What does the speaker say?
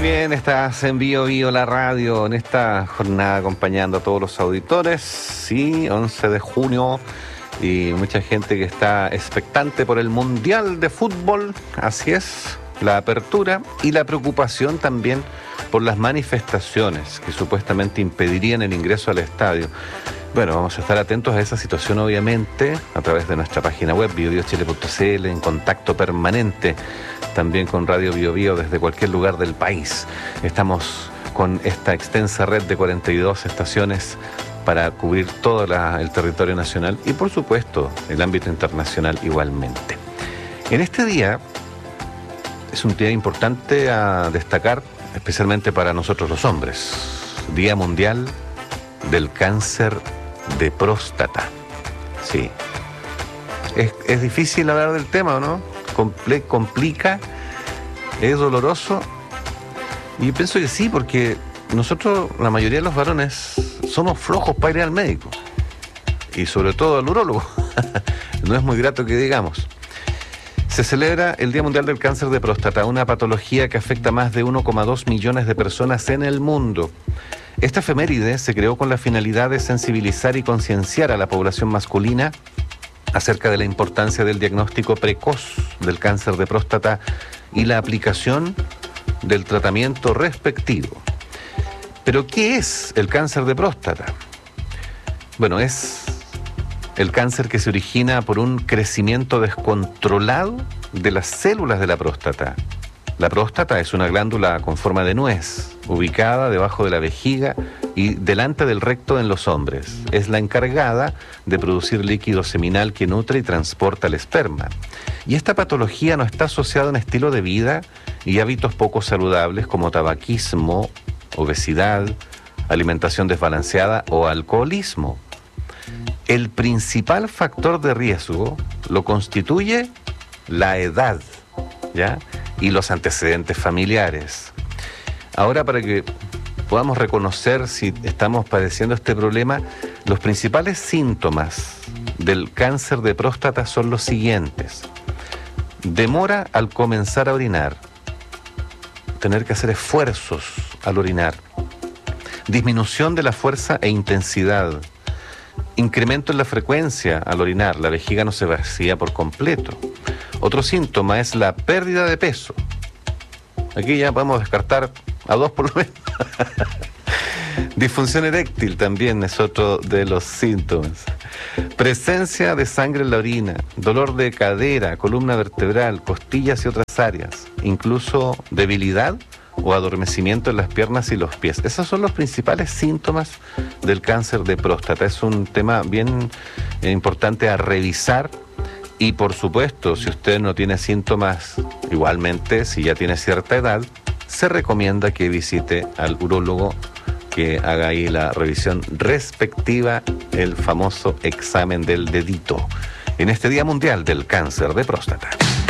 bien, estás en Bio Bio, la radio, en esta jornada acompañando a todos los auditores. Sí, 11 de junio y mucha gente que está expectante por el Mundial de Fútbol. Así es, la apertura y la preocupación también por las manifestaciones que supuestamente impedirían el ingreso al estadio. Bueno, vamos a estar atentos a esa situación, obviamente, a través de nuestra página web, biobiochile.cl, en contacto permanente también con Radio Bio Bio desde cualquier lugar del país. Estamos con esta extensa red de 42 estaciones para cubrir todo el territorio nacional y, por supuesto, el ámbito internacional igualmente. En este día es un día importante a destacar, especialmente para nosotros los hombres. Día Mundial del Cáncer de Próstata. Sí. Es difícil hablar del tema, ¿no? Complica, es doloroso. Y pienso que sí, porque nosotros, la mayoría de los varones, somos flojos para ir al médico. Y sobre todo al urólogo. No es muy grato que digamos. Se celebra el Día Mundial del Cáncer de Próstata, una patología que afecta a más de 1,2 millones de personas en el mundo. Esta efeméride se creó con la finalidad de sensibilizar y concienciar a la población masculina acerca de la importancia del diagnóstico precoz del cáncer de próstata y la aplicación del tratamiento respectivo. ¿Pero qué es el cáncer de próstata? Bueno, es el cáncer que se origina por un crecimiento descontrolado de las células de la próstata. La próstata es una glándula con forma de nuez, ubicada debajo de la vejiga y delante del recto en los hombres. Es la encargada de producir líquido seminal que nutre y transporta el esperma. Y esta patología no está asociada a un estilo de vida y hábitos poco saludables como tabaquismo, obesidad, alimentación desbalanceada o alcoholismo. El principal factor de riesgo lo constituye la edad, ¿ya? Y los antecedentes familiares. Ahora, para que podamos reconocer si estamos padeciendo este problema, los principales síntomas del cáncer de próstata son los siguientes: demora al comenzar a orinar, tener que hacer esfuerzos al orinar, disminución de la fuerza e intensidad, incremento en la frecuencia al orinar, la vejiga no se vacía por completo. Otro síntoma es la pérdida de peso. Aquí ya podemos descartar a dos por lo menos. Disfunción eréctil también es otro de los síntomas. Presencia de sangre en la orina, dolor de cadera, columna vertebral, costillas y otras áreas. Incluso debilidad o adormecimiento en las piernas y los pies. Esos son los principales síntomas del cáncer de próstata. Es un tema bien importante a revisar. Y por supuesto, si usted no tiene síntomas, igualmente, si ya tiene cierta edad, se recomienda que visite al urólogo, que haga ahí la revisión respectiva, el famoso examen del dedito, en este Día Mundial del Cáncer de Próstata.